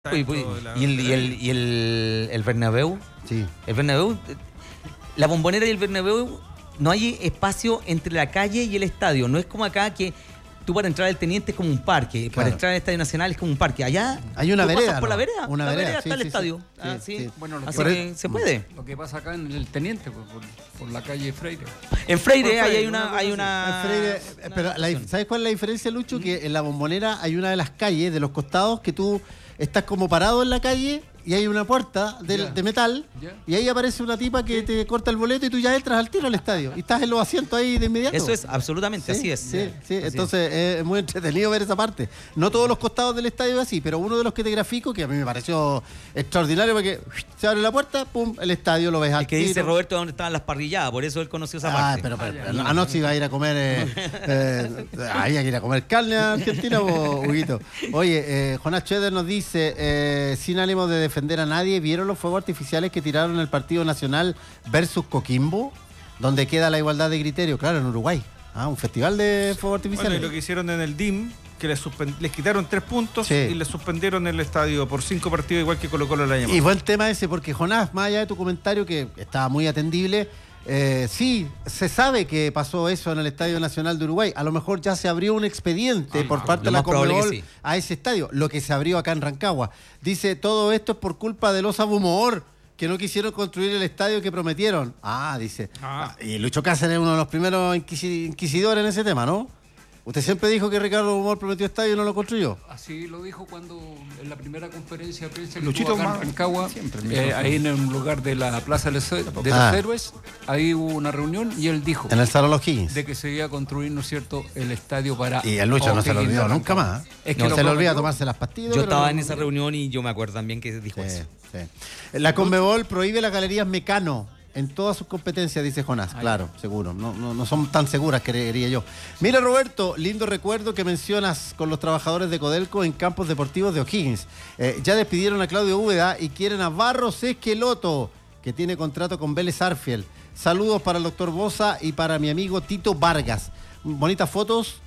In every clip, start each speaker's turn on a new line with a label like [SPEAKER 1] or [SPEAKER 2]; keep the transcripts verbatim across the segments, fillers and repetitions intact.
[SPEAKER 1] Y, y, y, el, y, el, y el, el Bernabéu,
[SPEAKER 2] sí.
[SPEAKER 1] el Bernabéu, la Bombonera y el Bernabéu, no hay espacio entre la calle y el estadio. No es como acá que tú para entrar al Teniente es como un parque, claro. Para entrar al Estadio Nacional es como un parque. Allá
[SPEAKER 2] hay una
[SPEAKER 1] tú
[SPEAKER 2] vereda,
[SPEAKER 1] pasas por
[SPEAKER 2] ¿no?
[SPEAKER 1] la vereda,
[SPEAKER 2] una
[SPEAKER 1] la
[SPEAKER 2] vereda,
[SPEAKER 1] vereda
[SPEAKER 2] sí,
[SPEAKER 1] está
[SPEAKER 2] sí,
[SPEAKER 1] el estadio.
[SPEAKER 2] Sí,
[SPEAKER 1] ah,
[SPEAKER 2] sí,
[SPEAKER 1] sí.
[SPEAKER 2] Sí.
[SPEAKER 1] Bueno, lo Así que, que se puede.
[SPEAKER 3] Lo que pasa acá en el Teniente, por, por, por la calle Freire.
[SPEAKER 1] En Freire, Freire ahí hay una... Hay una,
[SPEAKER 2] Freire,
[SPEAKER 1] una
[SPEAKER 2] pero la, ¿sabes cuál es la diferencia, Lucho? ¿Mm? Que en la Bombonera hay una de las calles, de los costados, que tú estás como parado en la calle y hay una puerta de, yeah. de metal yeah. y ahí aparece una tipa que sí. te corta el boleto y tú ya entras al tiro al estadio y estás en los asientos ahí de inmediato.
[SPEAKER 1] Eso es, absolutamente,
[SPEAKER 2] sí,
[SPEAKER 1] así es.
[SPEAKER 2] Sí, yeah. sí.
[SPEAKER 1] Así
[SPEAKER 2] Entonces es. es muy entretenido ver esa parte. No todos los costados del estadio es así, pero uno de los que te grafico, que a mí me pareció extraordinario, porque se abre la puerta, pum, el estadio lo ves al
[SPEAKER 1] El que
[SPEAKER 2] tiro.
[SPEAKER 1] Dice Roberto dónde estaban las parrilladas, por eso él conoció esa
[SPEAKER 2] ah,
[SPEAKER 1] parte.
[SPEAKER 2] Pero, pero, pero ah, anoche iba a ir a comer, eh, eh, ahí hay que ir a comer carne a Argentina, o, Huguito. Oye, eh, Jonás Cheder nos dice, eh, sin ánimo de defender a nadie, ¿vieron los fuegos artificiales que tiraron en el Partido Nacional versus Coquimbo? Donde queda la igualdad de criterio, claro, en Uruguay. Ah, un festival de fuegos artificiales.
[SPEAKER 4] Bueno, y lo que hicieron en el D I M, que les, les quitaron tres puntos sí. y les suspendieron el estadio por cinco partidos, igual que Colo-Colo el año pasado.
[SPEAKER 2] Y buen tema ese, porque Jonás, más allá de tu comentario, que estaba muy atendible, eh, sí, se sabe que pasó eso en el Estadio Nacional de Uruguay. A lo mejor ya se abrió un expediente Ay, por no, parte de la Conmebol sí. a ese estadio, lo que se abrió acá en Rancagua. Dice, todo esto es por culpa de los Abumoor, que no quisieron construir el estadio que prometieron. Ah, dice. Ah. Y Lucho Cáceres es uno de los primeros inquisidores en ese tema, ¿no? Usted siempre dijo que Ricardo Humor prometió estadio y no lo construyó.
[SPEAKER 3] Así lo dijo cuando en la primera conferencia de prensa que
[SPEAKER 4] Luchito
[SPEAKER 3] tuvo acá en Rancagua, eh, ahí en un lugar de la Plaza de los, de los ah. Héroes, ahí hubo una reunión y él dijo...
[SPEAKER 2] En el Salón Los Higgins.
[SPEAKER 3] De que se iba a construir, ¿no es cierto?, el estadio para...
[SPEAKER 2] Y el Lucho no se lo olvidó nunca más. Es que no se le olvida tomarse las pastillas.
[SPEAKER 1] Yo estaba no, en esa reunión y yo me acuerdo también que dijo sí, eso.
[SPEAKER 2] Sí. La Conmebol prohíbe las galerías Mecano en todas sus competencias, dice Jonás. Ay. Claro, seguro. No, no, no son tan seguras, creería yo. Mira, Roberto, lindo recuerdo que mencionas con los trabajadores de Codelco en campos deportivos de O'Higgins. Eh, ya despidieron a Claudio Úbeda y quieren a Barros Esqueloto, que tiene contrato con Vélez Arfiel. Saludos para el doctor Boza y para mi amigo Tito Vargas. Bonitas fotos.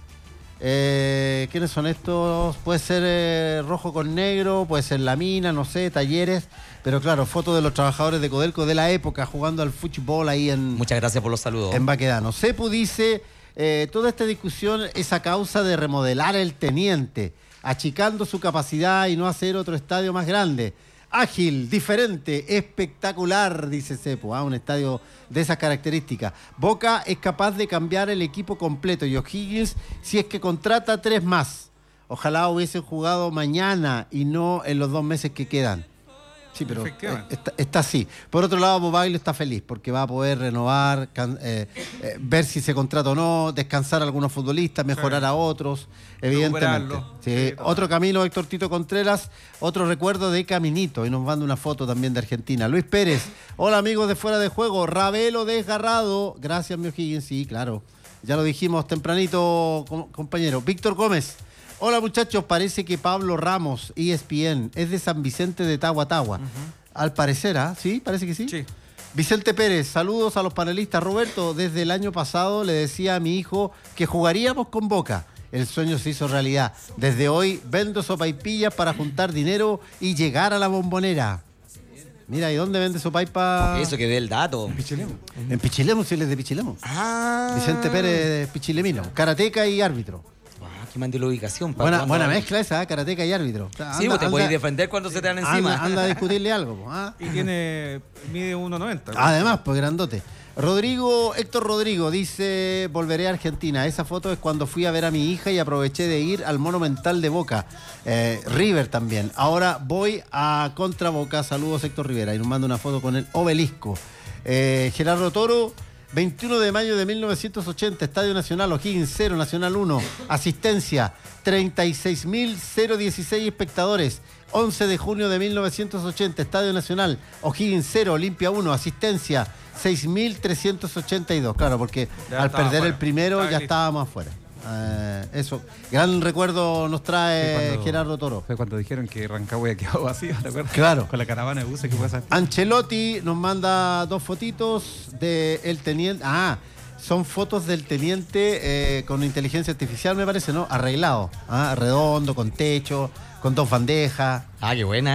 [SPEAKER 2] Eh, ¿Quiénes son estos? Puede ser eh, rojo con negro, puede ser La Mina, no sé, Talleres. Pero claro, fotos de los trabajadores de Codelco de la época jugando al fútbol ahí en...
[SPEAKER 1] Muchas gracias por los saludos.
[SPEAKER 2] En Baquedano. Cepu dice, eh, toda esta discusión es a causa de remodelar el Teniente, achicando su capacidad y no hacer otro estadio más grande. Ágil, diferente, espectacular, dice Cepo, ¿ah? Un estadio de esas características. Boca es capaz de cambiar el equipo completo y O'Higgins si es que contrata tres más. Ojalá hubiesen jugado mañana y no en los dos meses que quedan. Sí, pero está, está así. Por otro lado, Bobaglio está feliz porque va a poder renovar, can, eh, eh, ver si se contrata o no, descansar a algunos futbolistas, mejorar sí. a otros, evidentemente. Sí. Sí, otro camino, Héctor Tito Contreras, otro recuerdo de Caminito, y nos manda una foto también de Argentina. Luis Pérez, hola amigos de Fuera de Juego, Ravelo desgarrado, gracias mi O'Higgins, sí, claro, ya lo dijimos tempranito, compañero. Víctor Gómez, hola muchachos, parece que Pablo Ramos, E S P N, es de San Vicente de Tagua Tagua. Uh-huh. Al parecer, ¿ah? ¿Sí? Parece que sí.
[SPEAKER 4] Sí.
[SPEAKER 2] Vicente Pérez, saludos a los panelistas. Roberto, desde el año pasado le decía a mi hijo que jugaríamos con Boca. El sueño se hizo realidad. Desde hoy vendo sopaipillas para juntar dinero y llegar a la Bombonera. Mira, ¿y dónde vende sopaipa?
[SPEAKER 1] Eso que dé el dato.
[SPEAKER 2] En Pichilemu. En Pichilemu, si él es de Pichilemu.
[SPEAKER 1] Ah.
[SPEAKER 2] Vicente Pérez, Pichilemino, karateca y árbitro.
[SPEAKER 1] Que mande la ubicación.
[SPEAKER 2] Buena, buena mezcla esa, ¿eh? Karateca y árbitro.
[SPEAKER 1] Anda, sí, vos te podés defender cuando se te dan encima.
[SPEAKER 2] Anda, anda a discutirle algo. ¿Ah?
[SPEAKER 4] Y tiene, mide uno noventa.
[SPEAKER 2] Además, pues grandote. Rodrigo, Héctor Rodrigo dice, volveré a Argentina. Esa foto es cuando fui a ver a mi hija y aproveché de ir al Monumental de Boca. Eh, River también. Ahora voy a Contra Boca. Saludos, Héctor Rivera. Y nos manda una foto con el obelisco. Eh, Gerardo Toro, veintiuno de mayo de mil novecientos ochenta, Estadio Nacional, O'Higgins cero, Nacional uno, asistencia treinta y seis mil dieciséis espectadores. once de junio de mil novecientos ochenta, Estadio Nacional, O'Higgins cero, Olimpia uno, asistencia seis mil trescientos ochenta y dos. Claro, porque ya al perder afuera. El primero Estaba ya listo. Estábamos afuera. Eh, eso, gran recuerdo nos trae cuando, Gerardo Toro.
[SPEAKER 5] Fue cuando dijeron que Rancagua había quedado vacío, ¿te acuerdas?
[SPEAKER 2] Claro.
[SPEAKER 5] Con la caravana de buses que pasa.
[SPEAKER 2] Ancelotti nos manda dos fotitos de el teniente. Ah, son fotos del teniente eh, con inteligencia artificial, me parece, ¿no? Arreglado, ¿ah? Redondo, con techo, con dos bandejas.
[SPEAKER 1] Ah, qué buena.